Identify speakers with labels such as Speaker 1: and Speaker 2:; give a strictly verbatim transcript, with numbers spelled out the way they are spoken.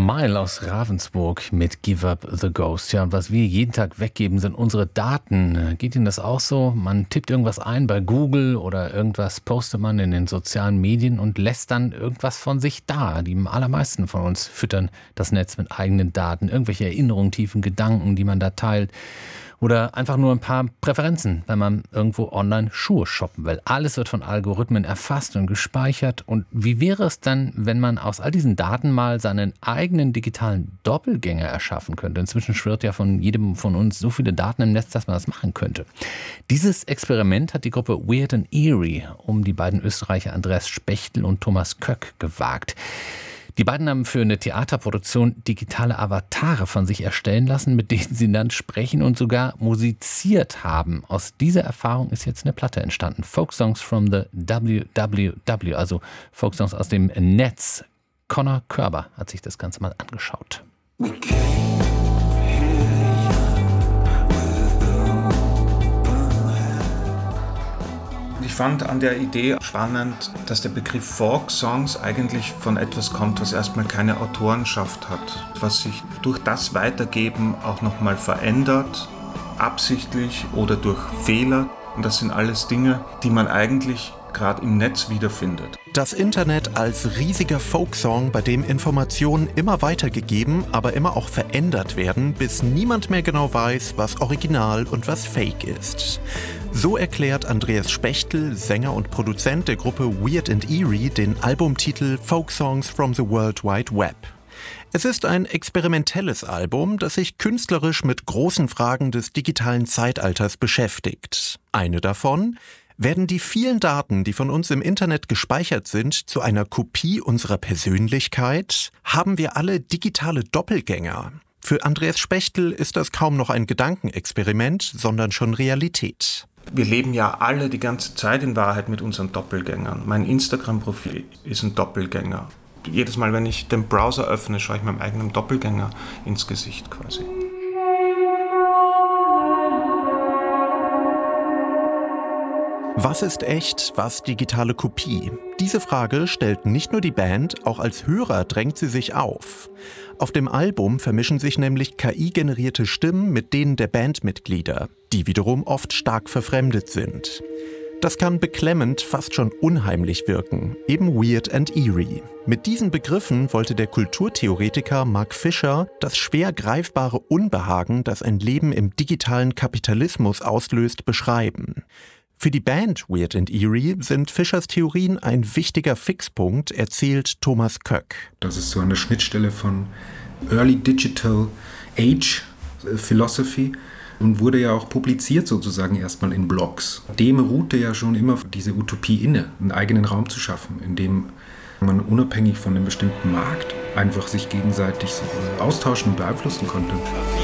Speaker 1: Mile aus Ravensburg mit Give Up the Ghost. Ja, und was wir jeden Tag weggeben, sind unsere Daten. Geht Ihnen das auch so? Man tippt irgendwas ein bei Google oder irgendwas postet man in den sozialen Medien und lässt dann irgendwas von sich da. Die allermeisten von uns füttern das Netz mit eigenen Daten, irgendwelche Erinnerungen, tiefen Gedanken, die man da teilt. Oder einfach nur ein paar Präferenzen, wenn man irgendwo online Schuhe shoppen will. Alles wird von Algorithmen erfasst und gespeichert. Und wie wäre es dann, wenn man aus all diesen Daten mal seinen eigenen digitalen Doppelgänger erschaffen könnte? Inzwischen schwirrt ja von jedem von uns so viele Daten im Netz, dass man das machen könnte. Dieses Experiment hat die Gruppe Weird and Eerie um die beiden Österreicher Andreas Spechtel und Thomas Köck gewagt. Die beiden haben für eine Theaterproduktion digitale Avatare von sich erstellen lassen, mit denen sie dann sprechen und sogar musiziert haben. Aus dieser Erfahrung ist jetzt eine Platte entstanden. Folksongs from the W W W, also Folksongs aus dem Netz. Connor Körber hat sich das Ganze mal angeschaut.
Speaker 2: Ich fand an der Idee spannend, dass der Begriff Folksongs eigentlich von etwas kommt, was erstmal keine Autorenschaft hat, was sich durch das Weitergeben auch nochmal verändert, absichtlich oder durch Fehler. Und das sind alles Dinge, die man eigentlich gerade im Netz wiederfindet.
Speaker 3: Das Internet als riesiger Folksong, bei dem Informationen immer weitergegeben, aber immer auch verändert werden, bis niemand mehr genau weiß, was Original und was Fake ist. So erklärt Andreas Spechtel, Sänger und Produzent der Gruppe Weird and Eerie, den Albumtitel Folksongs from the World Wide Web. Es ist ein experimentelles Album, das sich künstlerisch mit großen Fragen des digitalen Zeitalters beschäftigt. Eine davon: Werden die vielen Daten, die von uns im Internet gespeichert sind, zu einer Kopie unserer Persönlichkeit? Haben wir alle digitale Doppelgänger? Für Andreas Spechtel ist das kaum noch ein Gedankenexperiment, sondern schon Realität.
Speaker 2: Wir leben ja alle die ganze Zeit in Wahrheit mit unseren Doppelgängern. Mein Instagram-Profil ist ein Doppelgänger. Jedes Mal, wenn ich den Browser öffne, schaue ich meinem eigenen Doppelgänger ins Gesicht quasi.
Speaker 3: Was ist echt, was digitale Kopie? Diese Frage stellt nicht nur die Band, auch als Hörer drängt sie sich auf. Auf dem Album vermischen sich nämlich K I-generierte Stimmen mit denen der Bandmitglieder, die wiederum oft stark verfremdet sind. Das kann beklemmend, fast schon unheimlich wirken, eben Weird and Eerie. Mit diesen Begriffen wollte der Kulturtheoretiker Mark Fisher das schwer greifbare Unbehagen, das ein Leben im digitalen Kapitalismus auslöst, beschreiben. Für die Band Weird and Eerie sind Fischers Theorien ein wichtiger Fixpunkt, erzählt Thomas Köck.
Speaker 4: Das ist so an der Schnittstelle von Early Digital Age Philosophy und wurde ja auch publiziert sozusagen erstmal in Blogs. Dem ruhte ja schon immer diese Utopie inne, einen eigenen Raum zu schaffen, in dem man unabhängig von einem bestimmten Markt einfach sich gegenseitig so austauschen und beeinflussen konnte.